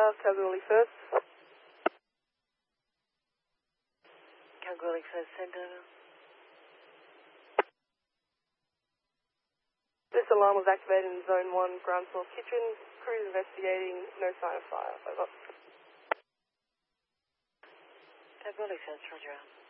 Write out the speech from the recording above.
Kalgoorlie first. Kalgoorlie first, send over. This alarm was activated in Zone 1, ground floor kitchen. Crew is investigating, no sign of fire. Over. Kalgoorlie first, roger out.